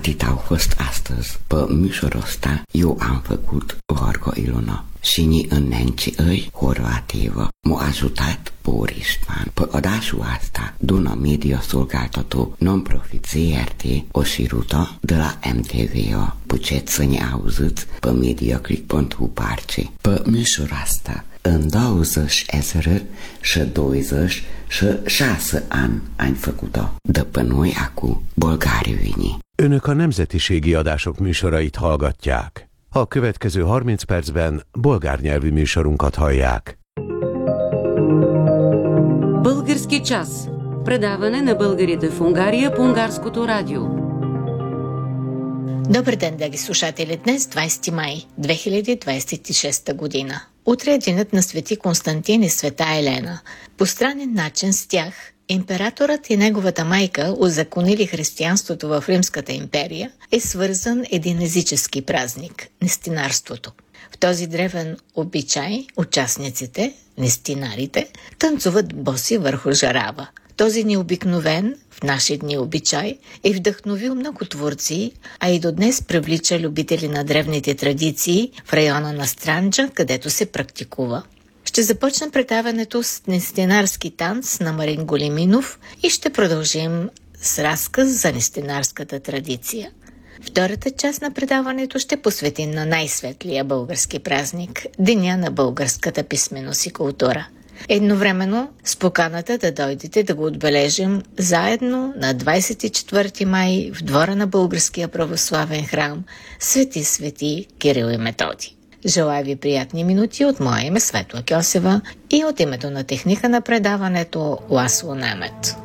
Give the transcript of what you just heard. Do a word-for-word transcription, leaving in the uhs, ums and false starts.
Atât au fost astăzi. Pe mișorul ăsta eu am făcut Varga Ilona. Și ni în nenci îi Horvátéva m-a ajutat Boris Pán. Pe adașul asta, Duna Media Szolgáltató non-profit Z R T o șirută de la M T V-a. Puceți să ne auziți pe mediaclick punct hu parce. Pe mișorul asta, în douăzeci ezer și douăzeci și șase ani am făcut-o. De pe noi acum bolgári vini. Önök a nemzetiségi adások műsorait hallgatják. A következő harminc percben bolgár nyelvű műsorunkat hallják. Български час. Предаване на българите в Унгария по Унгарското радио. Добър ден, драги слушатели! Днес двайсети май две хиляди двайсет и шеста година. Утре е денят на свети Константин и света Елена. По странен начин с тях императорът и неговата майка узаконили християнството в Римската империя, е свързан един езически празник – нестинарството. В този древен обичай участниците, нестинарите, танцуват боси върху жарава. Този необикновен, в наши дни обичай, е вдъхновил много творци, а и до днес привлича любители на древните традиции в района на Странджа, където се практикува. Ще започнем предаването с нестинарски танц на Марин Големинов и ще продължим с разказ за нестинарската традиция. Втората част на предаването ще посветим на най-светлия български празник – Деня на българската писменост и култура. Едновременно с поканата да дойдете да го отбележим заедно на двайсет и четвърти май в двора на Българския православен храм Свети Свети Кирил и Методий. Желая ви приятни минути от мое име Светла Кьосева и от името на техника на предаването Ласло Немет.